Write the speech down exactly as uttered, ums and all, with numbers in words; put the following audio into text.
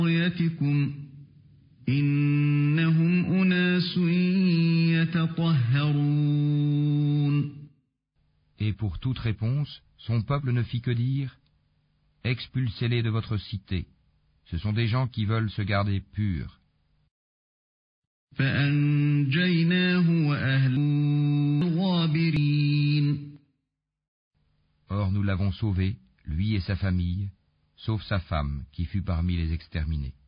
قريتكم إنهم أناس يتطهرون. Et pour toute réponse, son peuple ne fit que dire « Expulsez-les de votre cité. Ce sont des gens qui veulent se garder purs. » فأنجيناه وأهله غابرين. Or nous l'avons sauvé, lui et sa famille, sauf sa femme qui fut parmi les exterminés.